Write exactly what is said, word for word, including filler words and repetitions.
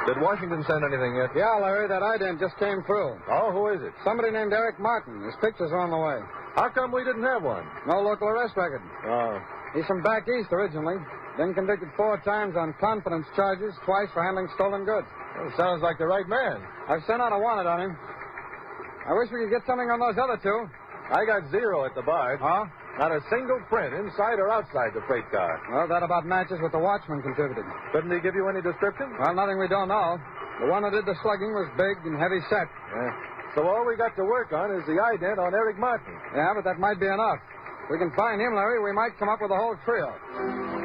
Did Washington send anything yet? Yeah, Larry, that ident just came through. Oh, who is it? Somebody named Eric Martin. His pictures are on the way. How come we didn't have one? No local arrest record. Oh. He's from back east originally. Been convicted four times on confidence charges, twice for handling stolen goods. Well, sounds like the right man. I've sent out a warrant on him. I wish we could get something on those other two. I got zero at the bar. Huh? Not a single print inside or outside the freight car. Well, that about matches what the watchman contributed. Couldn't he give you any description? Well, nothing we don't know. The one who did the slugging was big and heavy set. Yeah. So all we got to work on is the ident on Eric Martin. Yeah, but that might be enough. If we can find him, Larry, we might come up with a whole trio.